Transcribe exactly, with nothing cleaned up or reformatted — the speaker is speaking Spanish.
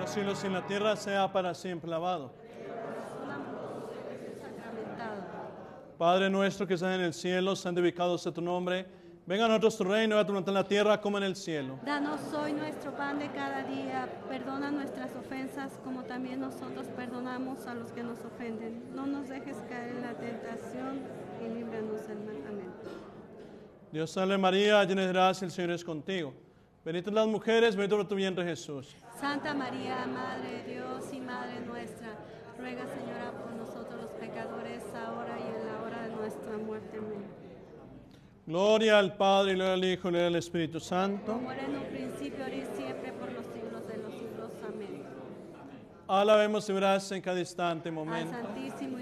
los cielos y en la tierra sea para siempre alabado. Padre nuestro que estás en el cielo, santificado sea tu nombre. Venga a nosotros tu reino, a tu voluntad en la tierra como en el cielo. Danos hoy nuestro pan de cada día. Perdona nuestras ofensas como también nosotros perdonamos a los que nos ofenden. No nos dejes caer en la tentación y líbranos del mal. Amén. Dios salve María, llena de gracia, el Señor es contigo. Bendita las mujeres, bendito tu vientre Jesús. Santa María, Madre de Dios y Madre nuestra, ruega, Señora, por nosotros los pecadores, ahora y en la hora de nuestra muerte. Amén. Gloria al Padre, y gloria al Hijo, y gloria al Espíritu Santo. Como era en un principio, ahora y siempre, por los siglos de los siglos. Amén. Alabemos y gracias en cada instante y Al momento. Santísimo